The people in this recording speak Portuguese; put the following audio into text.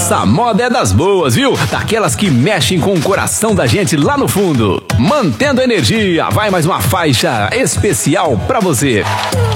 Essa moda é das boas, viu? Daquelas que mexem com o coração da gente lá no fundo. Mantendo a energia, vai mais uma faixa especial pra você.